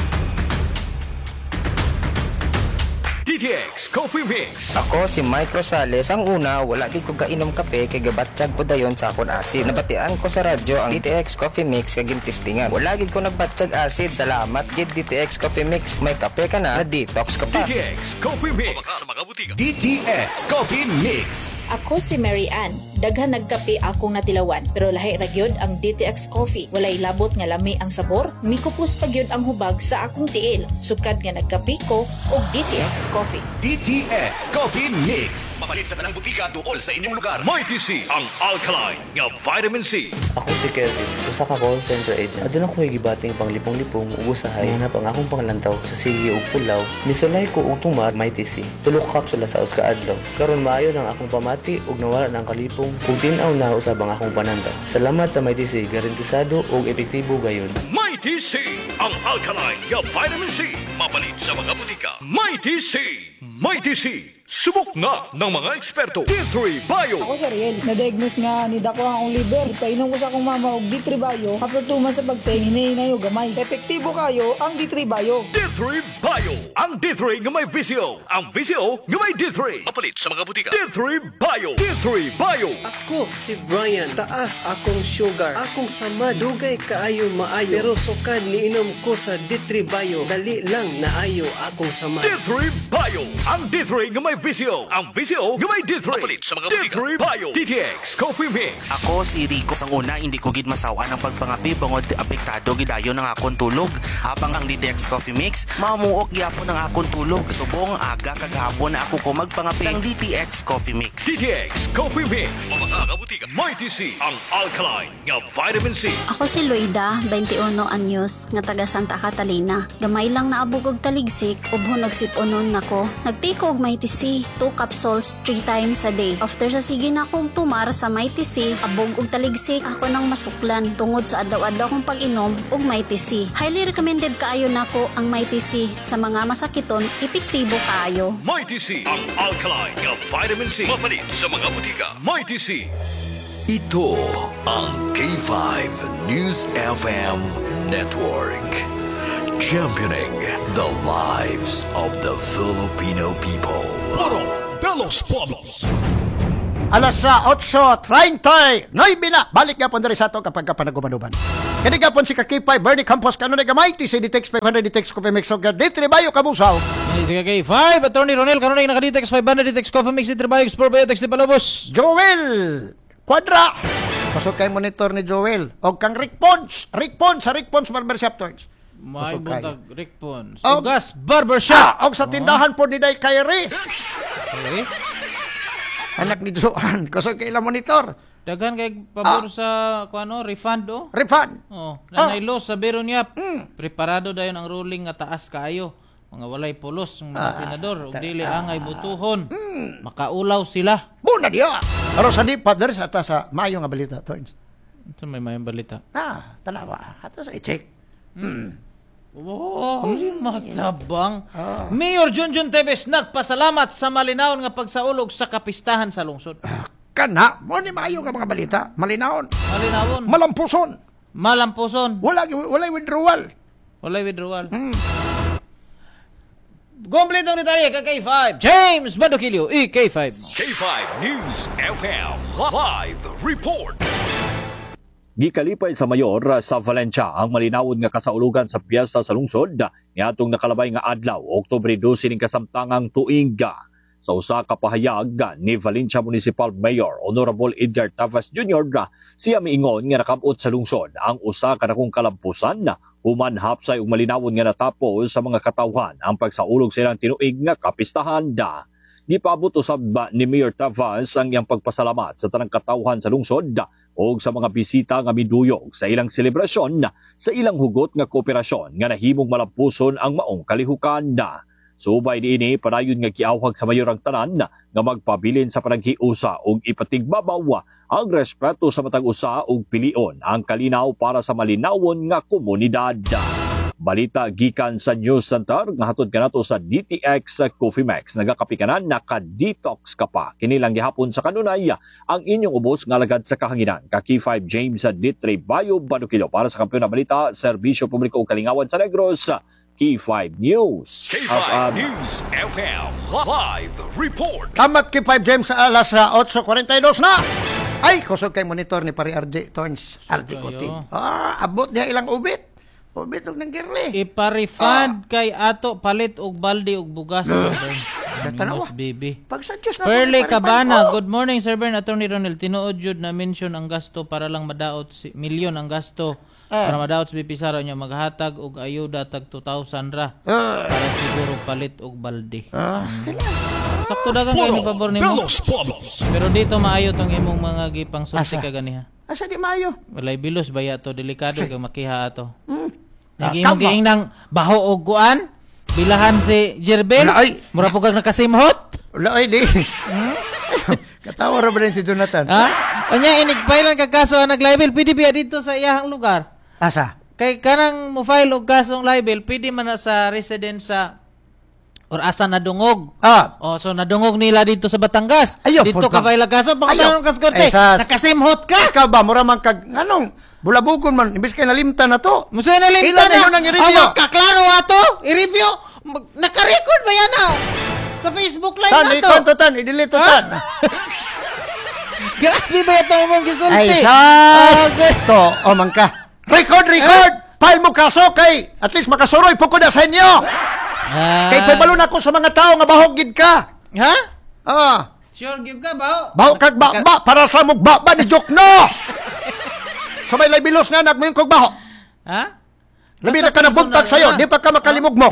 DTX Coffee Mix. Ako si Mike Rosales. Ang una, wala gid ko kainom kape kay gabatsyag ko dayon sa akon acid. Nabatian ko sa radyo ang DTX Coffee Mix kay gintistingan. Wala gid ko nagbatsyag acid. Salamat gid DTX Coffee Mix. May kape ka na detox ka pa. DTX Coffee Mix. Sa mga butika. DTX Coffee Mix. Ako si Mary Ann. Daghan nagkape akong natilawan, pero lahi ra gyud ang DTX Coffee. Walay labot nga lami ang sabor, mikupos pa gyud ang hubag sa akong tiil. Sukad nga nagkape ko og DTX Coffee. DTX Coffee Mix. Mapalit sa tanang butika duol sa inyong lugar. Mighty C, ang alkaline nga vitamin C. Ako si Kevin, usa ka call center agent. Adun ako gibating pang lipong-lipong ug usahay. Hanap ang akong panglantaw sa sige ug pulaw. Misulay ko og tumar Mighty C. Tulo ka kapsula sa uska adlaw. Karon maayo nang akong pamati ug nawala nang kalipong ug tin-aw na usab ang akong pananda. Salamat sa Mighty C, garantisado ug epektibo gayud. Mighty C, ang alkaline nga vitamin C. Mapalit sa mga butika. Mighty C, Mighty C. Subok na ng mga eksperto. D3 Bio. Ako si Ariel. Na-diagnose nga ni dako ang akong liver. Ipainom ko sa akong mama og D3 Bio. After 2 months sa pagtingin, hinahinay o gamay. Epektibo kayo ang D3 Bio. D3 Bio. Ang D3 nga may visyo. Ang visyo nga may D3. Mapalit sa mga butika. D3 Bio. D3 Bio. Ako si Brian. Taas akong sugar. Akong sama. Dugay kaayo maayo. Pero sukad niinom ko sa D3 Bio. Dali lang naayo akong sama. D3 Bio. Ang D3 nga may visyo. Ang visyo nga may D3. Mapalit sa mga butika. D3 Bio. DTX Coffee Mix. Ako si Rico. Sang una, hindi ko gid masawa ng pagpangapi bangod apektado gidayon ng akong tulog. Habang ang DTX Coffee Mix, mamuok gyapon ang akong tulog. Subong aga kagahapon na ako ko magpangapi sang DTX Coffee Mix. DTX Coffee Mix. Mga butika. Mighty C, ang alkaline nga vitamin C. Ako si Loida, 21 anyos, nga taga Santa Catalina. Gamay lang naabog og taligsik, ubho nagsip-unon nako. Nagtiko og Mighty C, 2 capsules 3 times a day. After sa sige na akong tumar sa Mighty C, abog og taligsik, ako nang masuklan tungod sa adlaw-adlaw kong pag-inom og Mighty C. Highly recommended kaayo nako ang Mighty C sa mga masakiton, epektibo kaayo. Mighty C, ang alkaline nga vitamin C. Mapalit sa mga butika. Mighty C. Ito ang K5 News FM Network. Championing the lives of the Filipino people. Puro Pelos Pobos. Alas sa 8:30, na, balik yapon diri sa ato kapag kapanagumanuban. Kani gapon si Kakipay, Bernie Campos, kano na gamay, si DTX 500, DTX Coffee Mix, o D3 Bio kabusaw. Si Kakipay, Attorney Ronel, kano na yung naka-DTX 500, DTX Coffee Mix, D3 Bio, Explore Biotex, di palabos. Joel Quadra, pasok kay monitor ni Joel. O kang Rick Pons sa Rick Pons Barbershop Toys. May buntag Rick Pons. Ugas Barbershop. Og sa tindahan po ni Day Kyrie. Okay. Anak ni Joan, kasog kay ilang monitor. Daghan kay pabor sa kuano refund do. Refund. Nanay Los sa biro niya. Preparado dayon ang ruling nga taas kaayo. Mga walay pulos ng mga senador ug dili angay butuhon. Makaulaw sila. Buna diya. Pero sa di pader sa ata sa mayo nga balita Torns. Ito may mayong balita. Tanawa. Ato sa i-check. Matabang. Mayor Junjun Tevez nagpasalamat sa malinawon nga pagsaulog sa kapistahan sa lungsod. Kana, mo ni maayo nga mga balita. Malinawon. Malampuson. Walay withdrawal. Walay withdrawal. Kompletong detalye ka K5. James Bandokilio, K5. K5 News FM Live Report. Gikalipay sa mayor sa Valencia ang malinawon nga kasaulugan sa piyesta sa lungsod niadtong nakalabay nga adlaw Oktubre 12 ning kasamtangang tuiga. Sa usa ka pahayag ni Valencia Municipal Mayor Honorable Edgar Tavas Jr. siya miingon nga nakabot sa lungsod ang usa ka dakong kalampusan human hapsay ug malinawon nga natapos sa mga katawhan ang pagsaulog sa ilang tinuig nga kapistahan. Gipaabot usab ni Mayor Tavas ang iyang pagpasalamat sa tanang katawhan sa lungsod o sa mga bisita nga miduyog sa ilang selebrasyon sa ilang hugot nga kooperasyon nga nahimong malampuson ang maong kalihukan. Subay diini padayon nga giawhag sa mayor ang tanan nga magpabilin sa panaghiusa ug ipatigbabaw ang respeto sa matag usa ug pilion ang kalinaw para sa malinawon nga komunidad. Balita gikan sa News Center nga hatod kanato sa DTX Coffee Max nagakapikanan naka-detox ka pa kini lang gihapon sa kanunay ang inyong ubos nga alagad sa kahanginan ka K5 James Ditre Bayo Bandokilio para sa kampiyon na balita Serbisyo Publiko ug Kalingawan sa Negros. K5 News. K5 News FM Live Report. Tamat K5 James sa alas 8:42 na. Ay, kusog kay monitor ni Pari RJ Torns. RJ Coutinho. Abot niya ilang ubit. Ubit og nang girli. Ipa-refund kay ato palit og balde og bugas. Katanawa. Baby. Pag-suggest na. Perle Cabana. Good morning, Sir Ben. Attorney Ronel. Tinuod jud na mention ang gasto para lang madaot milyon ang gasto. Para madaot sa BP Sara niya maghatag og ayuda tag 2,000 ra. Para siguro palit og balde. Sakto dagang kayo ni pabor nimo. Pero dito maayo tong imong mga gipang sulti ka ganiha. Asa di maayo? Walay bilos baya to delikado kay makiha ato. Nagimong giing nang baho og kuan. Bilahan si Jerbel. Mura po kag nakasimhot. Wala ay di. Katawa ra ba rin si Jonathan? Anya inig-file kag kaso nag-libel pwede biya dito sa iyahang lugar. Asa? Kay kanang mo file og kasong libel pwede man na sa residence sa or asa nadungog. So nadungog nila dito sa Batangas. Dito ka file kaso pagkatanong kas korte. Nakasimhot ka. Ikaw ba mura man kag anong bulabugon man imbis kay nalimta na to. Musa nalimta na. Ilan nang i-review? Kaklaro ato i-review. Naka-record ba yan sa Facebook live na to? I-delete to tan. Grabe ba ito mong gisulti? Ay, ito. O, man ka. Record! File mo kaso kay at least makasuroy po ko na sa inyo. Kay pabalon ako sa mga tao nga bahogid ka. Ha? Sure, give ka, baho? Baho kag ba para sa mong ba ni Jokno. So may labilos nga nagmayon kog baho. Ha? Labi na ka na buntag sa'yo. Di pa ka makalimog mo.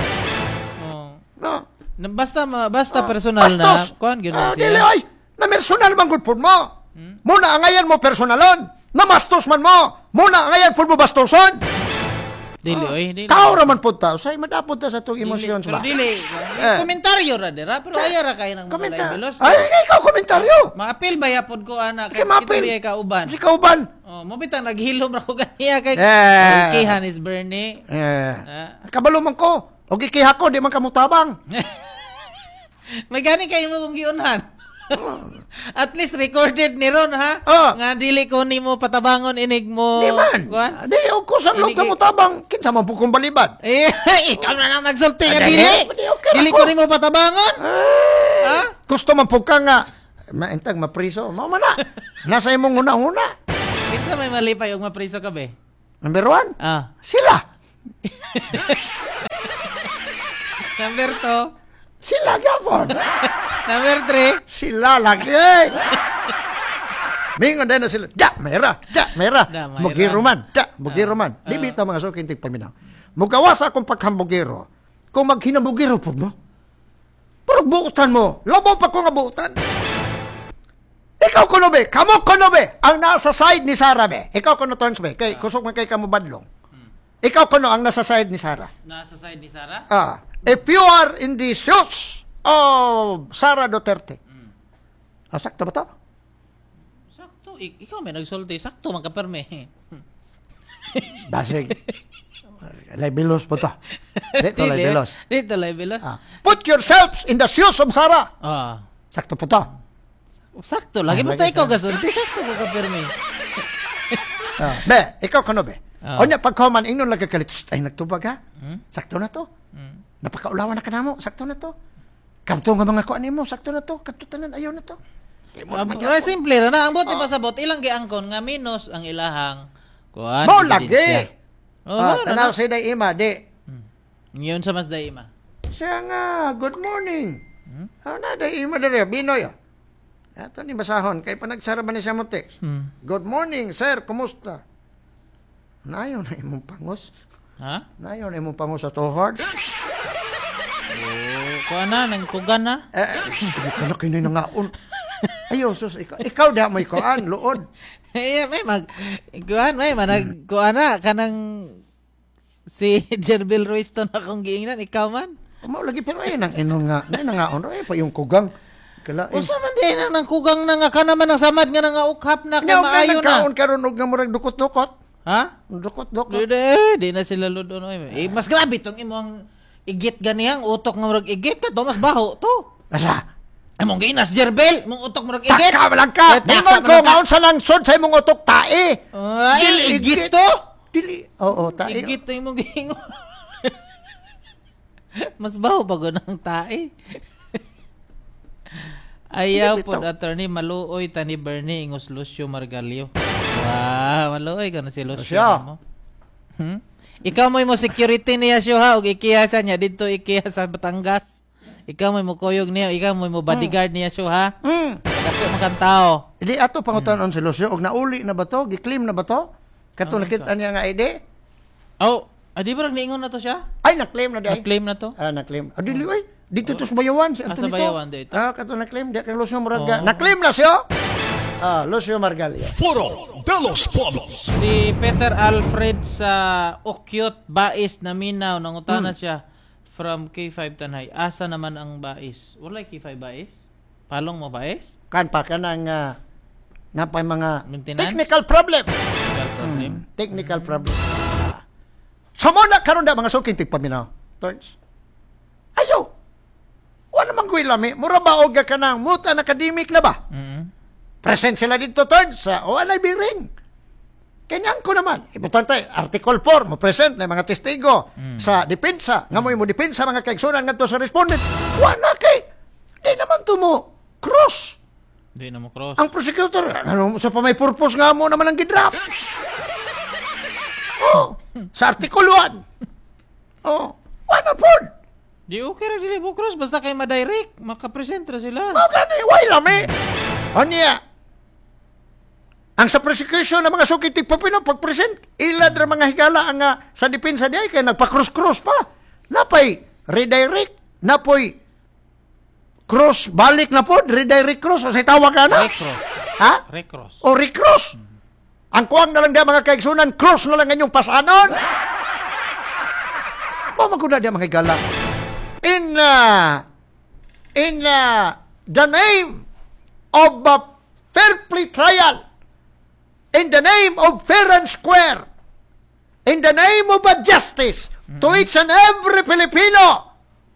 Basta personal na. Kuhan, gano'n siya. Ay, na personal man good po mo. Muna angayan mo personalon. Namastos man mo. Muna angayan po mo bastoson. Dili. Tao raman po tao. Sa'yo madapod ta sa itong emosyon ba? Pero dili. Komentaryo ra dira. Pero ayaw ra kayo ng mga libelos. Ay, ikaw komentaryo. Ma-appeal ba yapod ko, anak? Kaya ma-appeal. Kita kauban. Si kauban. Mabitang naghilom ra ko ganiya kay Hanis Bernie. Kabalo man ko. O gikiha ko, di man kamutabang. May gani kayo mo kong giunhan. At least recorded ni Ron, ha? Nga dili ko ni mo patabangon inig mo. Di man. Di, o kusang lang kamutabang. Kinsa man po kong balibad. Ikaw na lang nagsulti nga dili. Dili ko ni mo patabangon. Gusto man po ka nga. Maintag mapriso. Mama na. Nasa imong una-una. Kinsa may malipay og mapriso ka be? Number 1? Sila. Number 2? Sila gapon. Number 3? Sila lagi. Mingon din na sila. Mera. Bugiruman. Di bita mga sukintig paminaw. Mugawas akong pagkambugiro. Kung maghinabugiro po mo. Pero buutan mo. Labo pa ko nga buutan. Ikaw kuno be. Kamo kuno be. Ang nasa side ni Sarah be. Ikaw kuno tons be. Kay kusok man kay kamo badlong. Ikaw kuno ang nasa side ni Sarah. Nasa side ni Sarah? If you are in the shoes of Sara Duterte. Sakto ba to? Sakto. Ikaw may nagsulti. Sakto man ka perme. Basig. Libelos po to. Dito libelos. Put yourselves in the shoes of Sara. Sakto po to. Sakto. Lagi mo ikaw gasulti. Sakto mo ka perme. Be, ikaw kano be? O nya pagkaman ingnon lagakalit ay nagtubag ha. Sakto na to. Napakaulawan na kanamo, sakto na to. Kamto nga mga kuan nimo, sakto na to. Katutanan ayaw na to. Pero simple ra na ang buti pasabot ilang giangkon nga minus ang ilahang kuan. Mo lagi. Oh, tanaw si day ima di. Ngayon sa mas day ima. Siya nga, good morning. Na day ima dere Binoy. Ato ni basahon kay panagsara man ni siya mo text. Good morning, sir. Kumusta? Nayo na imong pangos. Ha? Nayo na imong pangos sa tuhod. Kuan na nang kugan na. Sige ka na kini nangaon. Ayo sus ikaw da mo ikuan luod. May kuan may manag kuan na kanang si Jerbil Royston akong giingnan ikaw man. Mao lagi pero ay nang inong nga nangaon ay pa yung kugang. Kala Usa man din nang kugang na nga kana man ang samad nga nangaukhap na kay maayo na. Kaon karon og nga murag dukot-dukot. Ha? Dukot-dukot. Di na sila ludon oy. Mas grabe tong imong igit ganihang utok nga murag igit ka to mas baho to. Asa? Among ginas Jerbel, mong utok murag igit. Taka lang ka. Dingon ko ngaon sa langsod sa imong utok tae. Ay, igit to. Dili. Oo, tae. Igit to imong gingon. Mas baho pa ng tae. Ayaw po attorney maluoy tani Bernie ingos Lucio Margalio. Wow, maluoy ka na si Lucio mo. Ikaw mo security niya siya ha, og ikihasa niya dito ikihasa sa Batangas. Ikaw mo kuyog niya, ikaw mo bodyguard niya siya ha. Kasi makang tao. Hindi ato pangutanon si Lucio og nauli na ba to? Gi-claim na ba to? Kato nakita niya nga ID? Oh, di ba niingon na to siya? Ay, na-claim na di. Na-claim na to? Na-claim. Dili oy. Dito to sa Bayawan si Antonio. Sa Bayawan dito. Kato na-claim di kay Lucio Margalio. Na-claim na siya. Lucio Margalio. Foro de los Polos. Si Peter Alfred sa Okyot Bais na Minaw nangutana siya from K5 Tanay. Asa naman ang Bais? Wala K5 Bais? Palong mo Bais? Kan pa kanang napay mga technical problem. Technical problem. Samo na karon da mga suking tigpaminaw. Turns. Ayo. Wala man kuy lami. Mura ba og kanang mutan academic na ba? Present sila dito turns sa walay biring. Kanyang ko naman. Importante, Article 4 mo present na mga testigo sa depensa. Nga mo depensa mga kaigsunan ngadto sa respondent. Wala kay. Di naman to mo cross. Di na mo cross. Ang prosecutor, ano sa pa may purpose nga mo naman ang gidraft. Sa Article 1. Wala po. Di okay ra dili mo cross basta kay ma-direct, makapresent ra sila. Magani way lami. Onya. Ang sa prosecution ng mga sukit tigpapino pag-present, ilad ra mga higala ang sa depensa diay kay nagpa-cross-cross pa. Napay redirect, napoy cross balik na po, redirect cross o sa tawag na. Recross. Ha? Recross. O recross. Ang kuwang na lang dia mga kaigsunan, cross na lang ngayong pasanon. Mamaguna dia mga higala. In the name of a fair play trial, in the name of fair and square, in the name of a justice to each and every Filipino,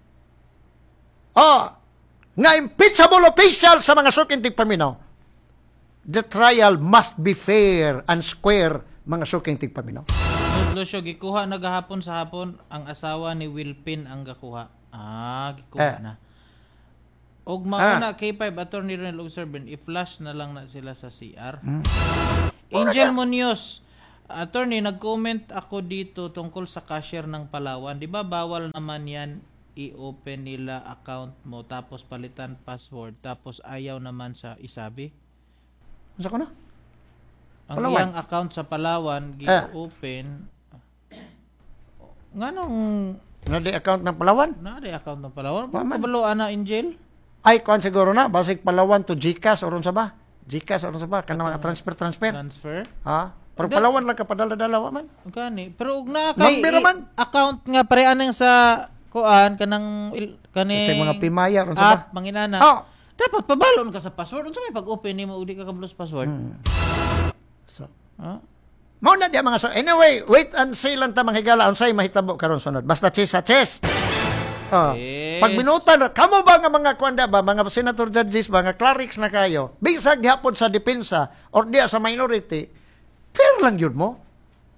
nga impeachable official sa mga suking tigpaminaw, the trial must be fair and square, mga suking tigpaminaw. Lucio, gikuha na gahapon sa hapon ang asawa ni Wilpin ang gakuha. Gikuha na. Og mauna K5 attorney rin observant i-flash na lang na sila sa CR. Angel Munoz, attorney, nag-comment ako dito tungkol sa cashier ng Palawan. Di ba bawal naman yan i-open nila account mo tapos palitan password tapos ayaw naman sa isabi? Masa ko na? Ang iyang account sa Palawan gi-open nganong na-di account ng Palawan? Na-di account ng Palawan. Kabalo ana Angel? Ay, kuan siguro na. Basig Palawan to GCash oron sa ba? GCash oron sa ba? Kanang mga transfer. Transfer? Ha? Pero Palawan lang ka padala-dala man. Gani. Pero ug na kay account nga pareanang sa kuan kanang sa mga Pimaya oron sa ba? Manginana. Dapat pabalon ka sa password. Unsa may pag-open nimo ug di ka kablos password? So, mao na dia mga so. Anyway, wait and see lang ta mga higala unsay mahitabo karon sunod. Basta chess sa chess. Yes. Pag binutan, kamo ba nga mga kwanda ba, mga senator judges ba, mga clerics na kayo, bisag gihapon sa depensa or diya sa minority, fair lang yun mo.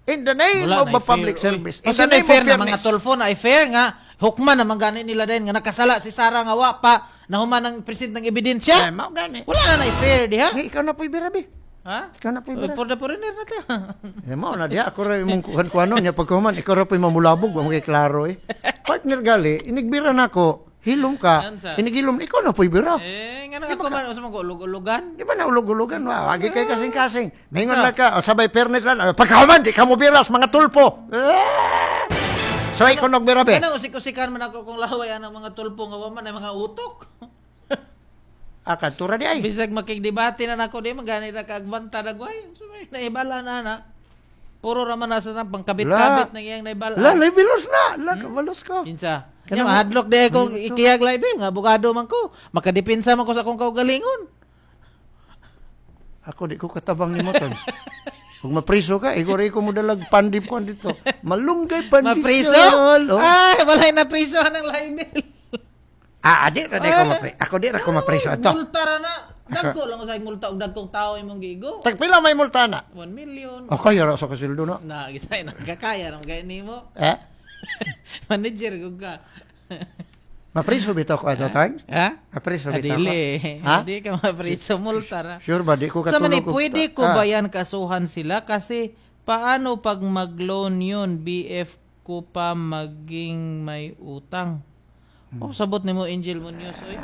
In the name Wala of na a public fair, service. oy. In the Kasi name of fair na mga fairness. tulfo na ay fair nga. Hukman naman gani nila din nga nakasala si Sara nga wa pa na human ng present ng ebidensya. Mao gani. Wala na fair diha. Ikaw na po'y birabi. Ha? Ikaw na po'y birabi. For the foreigner na ta. Mao na diha. Ako rin mong kuhan niya pagkahuman. Ikaw rin po'y mamulabog. Ang kay klaro eh. Partner gali, inigbira na ko. Hilom ka. Ansa? Inigilom. Ikaw na po'y bira. Nga na ako man, usap ko ulog-ulugan. Di ba na ulog-ulugan? Wagi kay kasing-kasing. Mingon lang ka. O sabay fairness lang. Pagkahuman, di ka mo biras, mga tulpo. So, ikaw nagbirabi. Ano, usik-usikan man ako kung laway ang mga tulpo nga waman ay mga utok. Kantura di ay. Bisag makigdebate na nako di magani na kaagbanta dagway. So, may naibala na. Puro raman nasa nang pangkabit-kabit ng iyang naibala. Bilos na. Kabalos ko. Kinsa? Kanya mahadlok di ako ikiyag live nga abogado man ko. Makadipinsa man ko sa akong kaugalingon. Ako di ko katabang ni mo, Tons. Kung mapriso ka, igori ko mo dalag pandip ko dito. Malunggay pandip. Mapriso? Oh. Ay, walay na priso ng libel. Di ko mapriso. Ako di ko mapriso. Ito. Multa ra na. Dagko lang sa multa og dagkong tao imong giigo. Tagpila may multa na? 1 million. Okay, yara sa kasildo na. Gisay na kakaya ra gay nimo. Manager gud ka. Mapriso bitaw ko ato time? Ha? Mapriso bitaw ko. Dili. Di ka mapriso multa ra. Sure ba di ko Sa katulog. pwede ko ba yan kasuhan sila kasi paano pag mag-loan yun BF ko pa maging may utang. Sabot nimo Angel Munoz oy.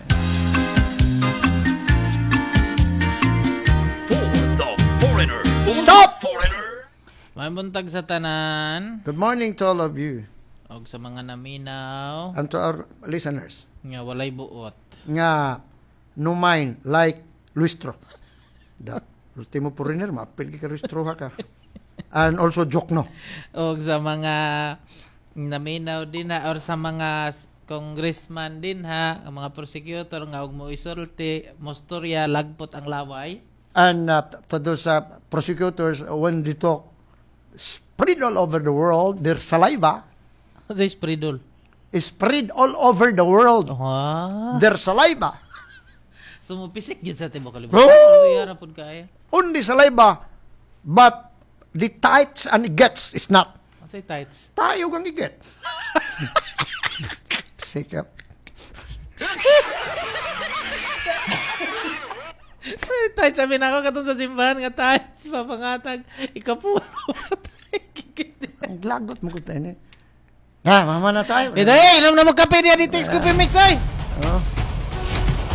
Foreigner. Stop! Foreigner. May buntag sa tanan. Good morning to all of you. Og sa mga naminaw. And to our listeners. Nga walay buot. Nga no mind like Luistro. The ultimo foreigner, mapil ka Luistro ka. And also joke no. Og sa mga naminaw din ha or sa mga congressman din ha, ang mga prosecutor nga og mo isulti, mostorya lagpot ang laway. And to those prosecutors, when they talk, spread all over the world, their saliva. What's a spread all? Spread all over the world. Their saliva. Sumupisik yun sa tibo kalimutan. Oh! Only saliva, but the tights and gets is not. What's a tights? Tayo kang iget. Sikap. Tights, sabi na ako katong sa simbahan nga tights, papangatag, ikapuno. Ang lagot mo ko tayo. Mama na tayo. Inom na magkape niya, di text ko mix ay. Oh.